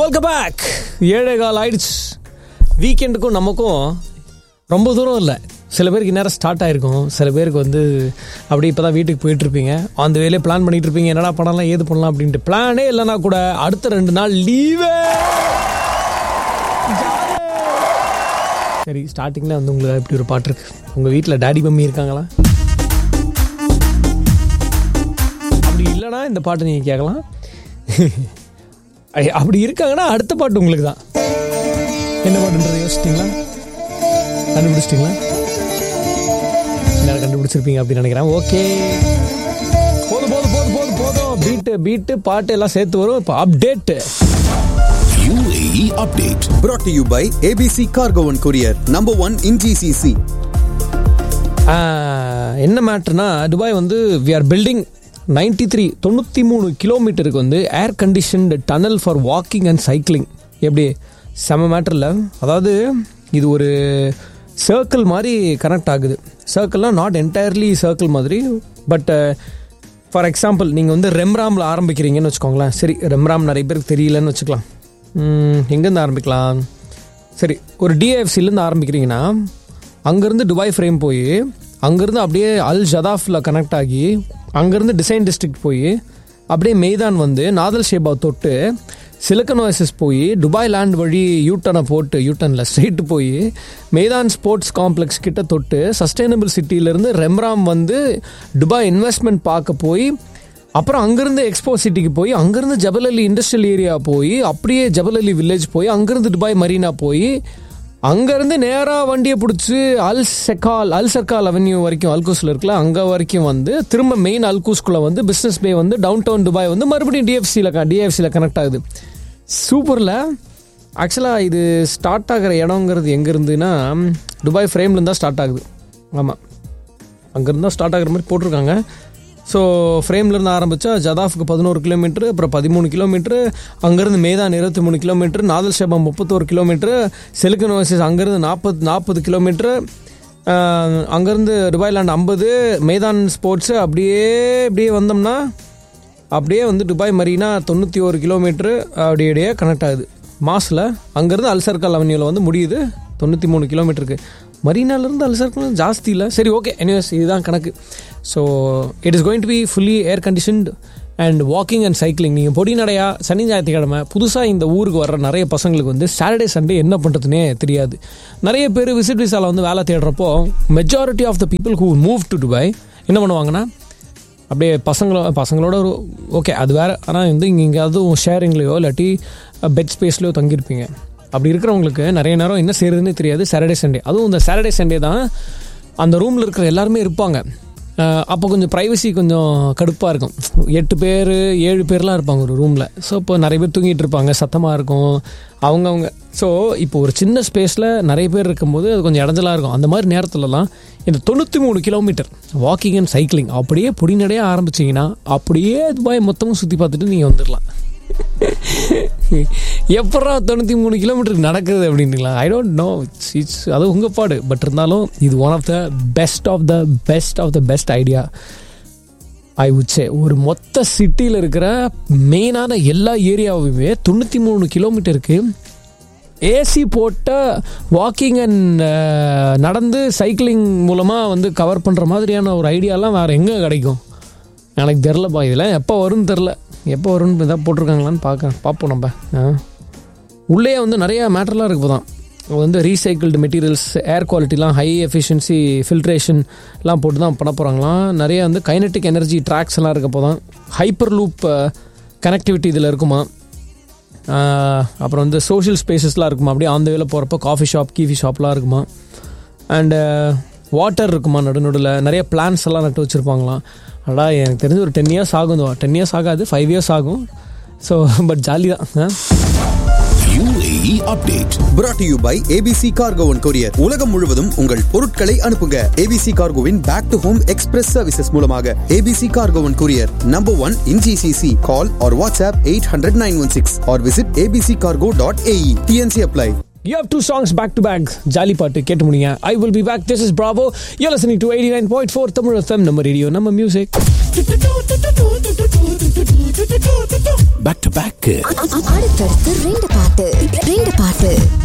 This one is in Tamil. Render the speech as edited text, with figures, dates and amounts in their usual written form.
Welcome back. 7:15 ஆயிடுச்சு. வீக்கெண்டுக்கும் நமக்கும் ரொம்ப தூரம் இல்லை. சில பேருக்கு நேரம் ஸ்டார்ட் ஆகிருக்கும், சில பேருக்கு வந்து அப்படி இப்போ தான் வீட்டுக்கு போயிட்டுருப்பீங்க. அந்த வேலையை பிளான் பண்ணிகிட்டு இருப்பீங்க, என்னடா பண்ணலாம் ஏது பண்ணலாம் அப்படின்ட்டு. பிளானே இல்லைனா கூட அடுத்த 2 நாள் லீவே. சரி, ஸ்டார்டிங்கில் வந்து உங்களுக்கு இப்படி ஒரு பாட்டு இருக்கு. உங்கள் வீட்டில் டாடி மம்மி இருக்காங்களா? அப்படி இல்லைனா இந்த பாட்டு நீங்கள் கேட்கலாம். அப்படி இருக்காங்கன்னா அடுத்த பாட்டு உங்களுக்கு தான். என்ன பாட்டுன்றதை யோசிச்சிட்டிங்களா? கண்டுபிடிச்சிட்டிங்களா? எல்லாரும் கண்டுபிடிச்சிருப்பீங்க அப்படின்னு நினைக்கிறேன். ஓகே, போதும் போதும் போதும் போதும் போதும். பீட்டு பாட்டு எல்லாம் சேர்த்து வரும். இப்போ update. UAE update brought to you by ABC Cargo and Courier, number 1 in GCC. என்ன மேட்டர்னா, துபாய் வந்து we are building 93 கிலோமீட்டருக்கு வந்து ஏர் conditioned tunnel for walking and cycling. எப்படி செம மேட்டரில், அதாவது இது ஒரு சர்க்கிள் மாதிரி கனெக்ட் ஆகுது. சர்க்கிள்னால் நாட் என்டையர்லி சர்க்கிள் மாதிரி, பட் ஃபார் எக்ஸாம்பிள் நீங்கள் வந்து ரெம்ராமில் ஆரம்பிக்கிறீங்கன்னு வச்சுக்கோங்களேன். சரி, ரெம்ராம் நிறைய பேருக்கு தெரியலன்னு வச்சுக்கலாம். எங்கேருந்து ஆரம்பிக்கலாம்? சரி, ஒரு டிஎஃப்சிலேருந்து ஆரம்பிக்கிறீங்கன்னா அங்கேருந்து துபாய் ஃப்ரேம் போய் அங்கேருந்து அப்படியே அல் ஜதாஃபில் கனெக்ட் ஆகி அங்கேருந்து டிசைன் டிஸ்ட்ரிக்ட் போய் அப்படியே மெய்தான் வந்து நாதல் ஷேபா தொட்டு சிலிக்கன் ஓயசிஸ் போய் துபாய் லேண்ட் வழி யூட்டனை போட்டு யூட்டனில் ஸ்ட்ரெயிட்டு போய் மெய்தான் ஸ்போர்ட்ஸ் காம்ப்ளெக்ஸ் கிட்ட தொட்டு சஸ்டைனபிள் சிட்டியிலேருந்து ரெம்ராம் வந்து துபாய் இன்வெஸ்ட்மெண்ட் பார்க்க போய் அப்புறம் அங்கேருந்து எக்ஸ்போ சிட்டிக்கு போய் அங்கேருந்து ஜபல் அலி இண்டஸ்ட்ரியல் ஏரியா போய் அப்படியே ஜபல் அலி வில்லேஜ் போய் அங்கேருந்து துபாய் மரீனா போய் அங்கேருந்து நேராக வண்டியை பிடிச்சி அல் சர்க்கால் அவென்யூ வரைக்கும் அல்கூஸில் இருக்குல்ல, அங்கே வரைக்கும் வந்து திரும்ப மெயின் அல்கூஸ்குள்ளே வந்து பிஸ்னஸ் பே வந்து டவுன் டவுன் துபாய் வந்து மறுபடியும் டிஎஃப்சியில் கனெக்ட் ஆகுது. சூப்பரில். ஆக்சுவலாக இது ஸ்டார்ட் ஆகிற இடங்கிறது எங்கே இருந்துன்னா துபாய் ஃப்ரேம்லேருந்து தான் ஸ்டார்ட் ஆகுது. ஆமாம், அங்கேருந்து தான் ஸ்டார்ட் ஆகிற மாதிரி போட்டிருக்காங்க. ஸோ ஃப்ரேம்லேருந்து ஆரம்பித்தா ஜதாஃப்க்கு 11 கிலோமீட்ரு, அப்புறம் 13 கிலோமீட்ரு, அங்கேருந்து மேதான் 23 கிலோமீட்ரு, நாதல் ஷேபா 31 கிலோமீட்ரு, சிலிக்கன் ஓயசிஸ் அங்கேருந்து 40 கிலோமீட்ரு, அங்கேருந்து துபாய் லேண்ட் 50, மேதான் ஸ்போர்ட்ஸு அப்படியே வந்தோம்னா அப்படியே வந்து துபாய் மரீனா 91 கிலோமீட்ரு அப்படியே கனெக்ட் ஆகுது மாஸில். அங்கேருந்து அல் சர்க்கால் அவென்யூவில் வந்து முடியுது 93 கிலோமீட்டருக்கு. மரீனாலேருந்து அல் சர்க்கால் ஜாஸ்தி இல்லை. சரி, ஓகே, எனிவேஸ் இதுதான் கணக்கு. So it is going to be fully air conditioned and walking and cycling. நீங்கள் பொடி நடையா சனி ஞாயிற்றுக்கிழமை புதுசாக இந்த ஊருக்கு வர்ற நிறைய பசங்களுக்கு வந்து சாட்டர்டே சண்டே என்ன பண்ணுறதுனே தெரியாது. நிறைய பேர் விசிட் விசாவில் வந்து வேலை தேடுறப்போ majority of the people who move to Dubai என்ன பண்ணுவாங்கன்னா, அப்படியே பசங்களோட ஒரு ஓகே அது வேறு, ஆனால் வந்து இங்கே அதுவும் ஷேரிங்லேயோ இல்லாட்டி பெட் ஸ்பேஸ்லேயோ தங்கியிருப்பீங்க. அப்படி இருக்கிறவங்களுக்கு நிறைய நேரம் என்ன செய்கிறதுனே தெரியாது சாட்டர்டே சண்டே. அதுவும் இந்த சாட்டர்டே சண்டே தான் அந்த ரூமில் இருக்கிற எல்லாருமே இருப்பாங்க. அப்போ கொஞ்சம் ப்ரைவசி கொஞ்சம் கடுப்பாக இருக்கும். 8 பேர் 7 பேர்லாம் இருப்பாங்க ஒரு ரூமில். ஸோ இப்போ நிறைய பேர் தூங்கிட்டு இருப்பாங்க, சத்தமாக இருக்கும் அவங்கவுங்க. ஸோ இப்போ ஒரு சின்ன ஸ்பேஸில் நிறைய பேர் இருக்கும்போது அது கொஞ்சம் இடைஞ்சலாக இருக்கும். அந்த மாதிரி நேரத்துலலாம் இந்த 93 கிலோமீட்டர் வாக்கிங் அண்ட் சைக்கிளிங் அப்படியே பொடிநடையாக ஆரம்பிச்சிங்கன்னா அப்படியே துபாய் மொத்தமும் சுற்றி பார்த்துட்டு நீங்கள் வந்துடலாம். எப்படா 93 கிலோமீட்டருக்கு நடக்குது அப்படின்னுங்களா? ஐ டோன்ட் நோ, அது உங்கள் பாடு. பட் இருந்தாலும் இது one of the best idea I would say. ஒரு மொத்த சிட்டியில் இருக்கிற மெயினான எல்லா ஏரியாவுமே 93 கிலோமீட்டருக்கு ஏசி போட்ட வாக்கிங் அண்ட் நடந்து சைக்கிளிங் மூலமாக வந்து கவர் பண்ணுற மாதிரியான ஒரு ஐடியாலாம் வேறு எங்கே கிடைக்கும்? எனக்கு தெரிலப்பா. இதெல்லாம் எப்போ வரும்னு தெரில. எப்போ வரும்னு இதாக போட்டிருக்காங்களான்னு பார்ப்போம் நம்ம. உள்ளே வந்து நிறையா மேட்டர்லாம் இருக்குது. இப்போ தான் வந்து ரீசைக்கிள்டு மெட்டீரியல்ஸ், ஏர் குவாலிட்டிலாம் ஹை எஃபிஷியன்சி ஃபில்ட்ரேஷன்லாம் போட்டு தான் பண்ண போகிறாங்களாம். நிறைய வந்து கைனட்டிக் எனர்ஜி ட்ராக்ஸ் எல்லாம் இருக்கப்போ தான் ஹைப்பர் லூப் கனெக்டிவிட்டி இதில் இருக்குமா. அப்புறம் வந்து சோஷியல் ஸ்பேசஸ்லாம் இருக்குமா. அப்படியே அந்த வேலை போகிறப்போ காஃபி ஷாப்லாம் இருக்குமா. அண்டு வாட்டர் இருக்குமா நடுநடுவில். நிறைய பிளான்ஸ் எல்லாம் நட்டு வச்சுருப்பாங்களாம். அடா எனக்கு தெரிஞ்சு ஒரு 10 years ஆகும். 10 years ஆகாது, 5 years ஆகும். ஸோ பட் ஜாலி தான். UAE update brought to you by ABC Cargo and Courier. உலகம் முழுவதும் உங்கள் பொருட்களை அனுப்புங்க ABC Cargoவின் back to home express services மூலமாக. ABC Cargo and Courier, number 1 in GCC. Call or WhatsApp 800-916 or visit abccargo.ae. TNC apply. You have 2 songs back to back. Jolly பாட்டு கேட்டு முடிங்க. I will be back. This is Bravo. You're listening to 89.4 Tamil FM. நம்ம ரேடியோ, நம்ம மியூசிக். back to back. அடுத்தடுத்து ரெண்டு பாட்டு